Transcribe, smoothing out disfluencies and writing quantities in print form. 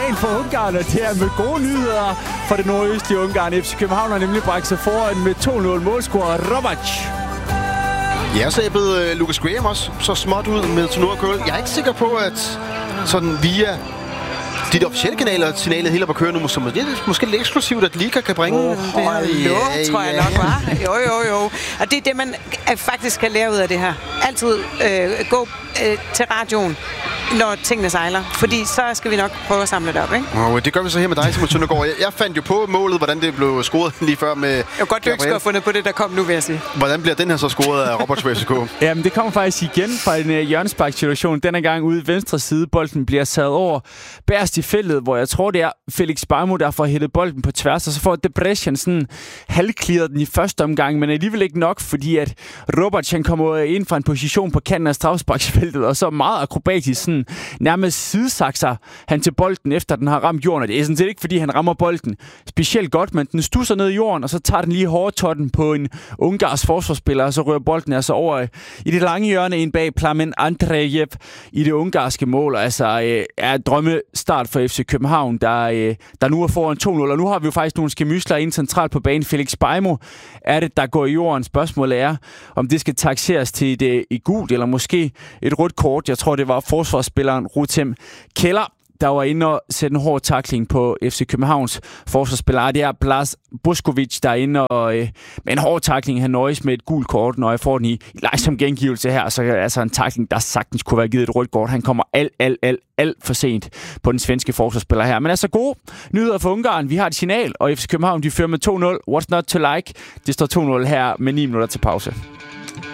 signal for Ungarn, og det er med gode nyheder for det nordøstlige Ungarn. FC København har nemlig bragt sig foran med 2-0 målscorer Robac. Ja, så er Lucas Graham også så småt ud med Tonur Kul. Jeg er ikke sikker på, at sådan via de officielle kanaler, signalet helt op at køre nu, så det er måske lidt eksklusivt, at Liga kan bringe det her. Tror jeg nok, var. Jo. Og det er det, man faktisk kan lære ud af det her. Altid gå til radioen, når tingene sejler. Fordi så skal vi nok prøve at samle det op, ikke? Og det gør vi så her med dig, Simon Søndergaard. Jeg fandt jo på målet, hvordan det blev scoret lige før med... Jeg var godt, du ikke skulle have fundet på det, der kom nu, vil jeg sige. Hvordan bliver den her så scoret af Roberts for FCK? Jamen, det kommer faktisk igen fra en hjørnespark-situation. Denne gang ude i venstre side. Bolden bliver sat over bærst i feltet, hvor jeg tror, det er Felix Barmo, der får hættet bolden på tværs. Og så får Debrecen sådan halvclearet den i første omgang, men alligevel ikke nok, fordi at Roberts, han kommer ind fra en position på kanten af strafsparksfeltet, og så meget akrobatisk sådan nærmest sidesakser han til bolden, efter den har ramt jorden. Og det er sådan set ikke, fordi han rammer bolden specielt godt, men den stusser ned i jorden, og så tager den lige hårdtotten på en ungarsk forsvarsspiller, og så rører bolden altså over i det lange hjørne ind bag Plamen Andrejev i det ungarske mål. Altså er drømmestart for FC København, der nu er foran 2-0, og nu har vi jo faktisk nogle skemysler ind centralt på banen. Felix Barmo er det, der går i jorden. Spørgsmålet er, om det skal taxeres til et gult, eller måske et rødt kort. Jeg tror, det var forsvarsspilleren Rutem Keller, der var inde og sætte en hård tackling på FC Københavns forsvarsspiller. Det er Blas Boskovic, der er inde og med en hård tackling. Han nøjes med et gult kort, når jeg får den i langsom gengivelse her. Så altså en tackling, der sagtens kunne være givet et rødt kort. Han kommer alt for sent på den svenske forsvarsspiller her. Men altså gode nyheder for Ungarn. Vi har et signal, og FC København de fører med 2-0. What's not to like? Det står 2-0 her med 9 minutter til pause.